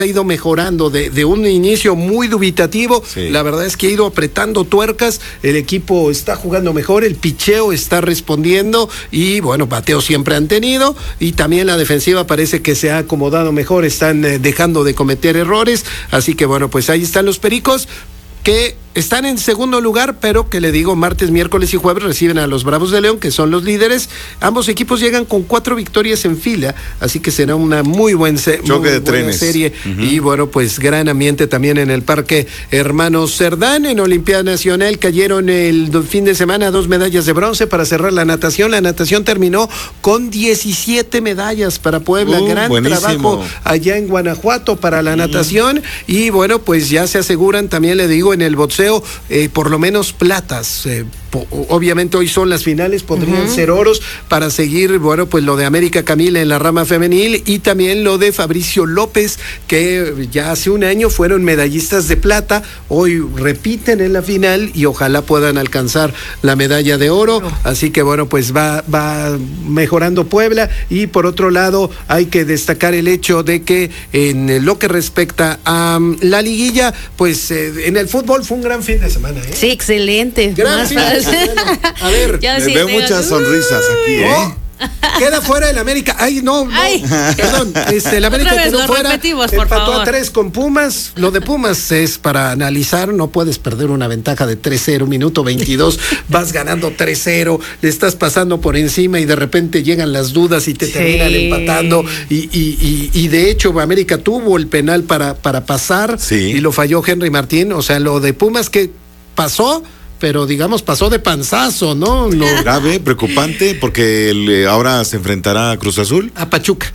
ha ido mejorando de un inicio muy dubitativo. Sí. La verdad es que ha ido apretando tuercas, el equipo está jugando mejor, el picheo está respondiendo y bueno, bateo siempre han tenido y también la defensiva parece que se ha acomodado mejor, están dejando de cometer errores, así que bueno, pues ahí están los Pericos que están en segundo lugar, pero que le digo, martes, miércoles y jueves reciben a los Bravos de León, que son los líderes. Ambos equipos llegan con 4 victorias en fila, así que será una muy buena serie. Y bueno, pues gran ambiente también en el Parque Hermanos Cerdán. En Olimpiada Nacional cayeron el fin de semana 2 medallas de bronce para cerrar la natación. La natación terminó con 17 medallas para Puebla. Gran buenísimo trabajo allá en Guanajuato para la natación. Y bueno, pues ya se aseguran, también le digo, en el boxeo, por lo menos platas. Obviamente hoy son las finales, podrían ser oros para seguir, bueno, pues lo de América Camila en la rama femenil y también lo de Fabricio López, que ya hace un año fueron medallistas de plata, hoy repiten en la final y ojalá puedan alcanzar la medalla de oro, así que bueno, pues va mejorando Puebla. Y por otro lado hay que destacar el hecho de que en lo que respecta a la liguilla, pues en el fútbol fue un gran fin de semana, ¿eh? Sí, excelente. Gran fin de semana. A ver, le veo muchas sonrisas aquí, ¿eh? Queda fuera el América. Ay, no. Perdón. El América quedó fuera. Empató a 3 con Pumas. Lo de Pumas es para analizar. No puedes perder una ventaja de 3-0, minuto 22. Vas ganando 3-0. Le estás pasando por encima y de repente llegan las dudas y te terminan empatando. Y de hecho, América tuvo el penal para pasar y lo falló Henry Martín. O sea, lo de Pumas que pasó, pero digamos pasó de panzazo, ¿no? Grave, preocupante, porque ahora se enfrentará a Cruz Azul. A Pachuca.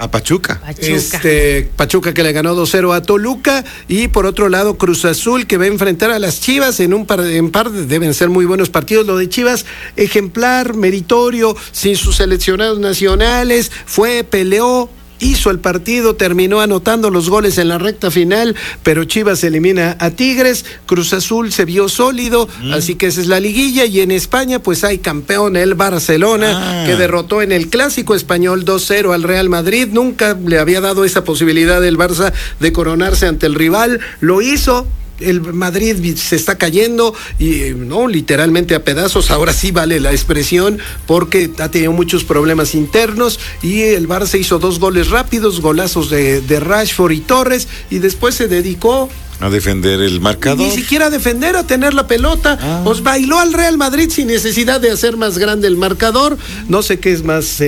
Pachuca que le ganó 2-0 a Toluca. Y por otro lado, Cruz Azul que va a enfrentar a las Chivas en par deben ser muy buenos partidos. Lo de Chivas, ejemplar, meritorio, sin sus seleccionados nacionales, peleó, hizo el partido, terminó anotando los goles en la recta final, pero Chivas elimina a Tigres. Cruz Azul se vio sólido, así que esa es la liguilla. Y en España pues hay campeón, el Barcelona, que derrotó en el Clásico Español 2-0 al Real Madrid. Nunca le había dado esa posibilidad el Barça de coronarse ante el rival, lo hizo. El Madrid se está cayendo y no, literalmente a pedazos, ahora sí vale la expresión, porque ha tenido muchos problemas internos y el Barça hizo 2 goles rápidos, golazos de Rashford y Torres, y después se dedicó a defender el marcador. Ni siquiera a defender, a tener la pelota. Pues bailó al Real Madrid sin necesidad de hacer más grande el marcador. No sé qué es más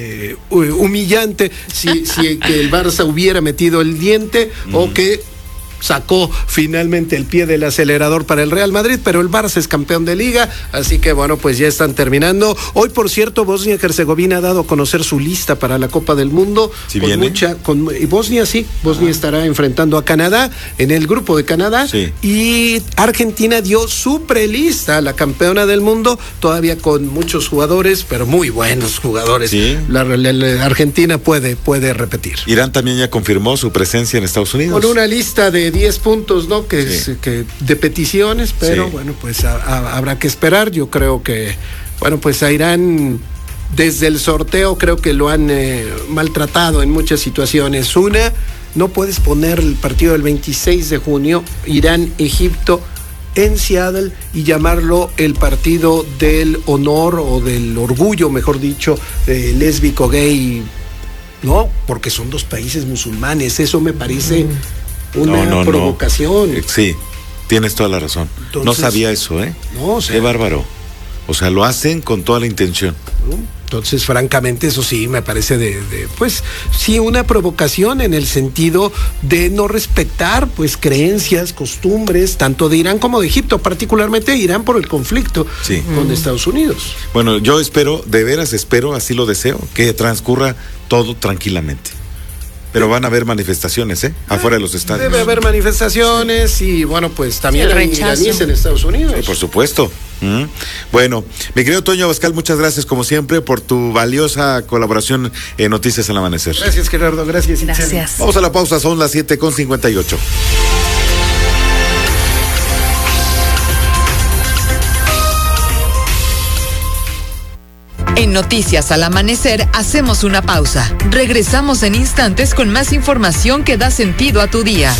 humillante, si que el Barça hubiera metido el diente o que sacó finalmente el pie del acelerador para el Real Madrid, pero el Barça es campeón de liga, así que bueno, pues ya están terminando. Hoy, por cierto, Bosnia y Herzegovina ha dado a conocer su lista para la Copa del Mundo. ¿Sí y Bosnia estará enfrentando a Canadá en el grupo de Canadá, y Argentina dio su prelista, la campeona del mundo, todavía con muchos jugadores, pero muy buenos jugadores. La Argentina puede repetir. Irán también ya confirmó su presencia en Estados Unidos. Con una lista de 10 puntos, ¿no? Que de peticiones, pero bueno, pues habrá que esperar. Yo creo que, bueno, pues a Irán desde el sorteo creo que lo han maltratado en muchas situaciones. Una, no puedes poner el partido del 26 de junio, Irán-Egipto, en Seattle y llamarlo el partido del honor o del orgullo, mejor dicho, lésbico, gay. No, porque son 2 países musulmanes. Eso me parece una provocación. Sí, tienes toda la razón. Entonces, no sabía eso, ¿eh? No, o sea, qué bárbaro. O sea, lo hacen con toda la intención. Entonces, francamente, eso sí me parece pues, sí, una provocación en el sentido de no respetar, pues, creencias, costumbres, tanto de Irán como de Egipto, particularmente Irán por el conflicto con Estados Unidos. Bueno, yo espero, de veras espero, así lo deseo, que transcurra todo tranquilamente. Pero van a haber manifestaciones, afuera de los estadios. Debe haber manifestaciones y, bueno, pues también hay iraníes en Estados Unidos. Sí, por supuesto. Bueno, mi querido Toño Abascal, muchas gracias como siempre por tu valiosa colaboración en Noticias al Amanecer. Gracias, Gerardo, gracias. Vamos a la pausa, son las 7:58. En Noticias al Amanecer hacemos una pausa. Regresamos en instantes con más información que da sentido a tu día.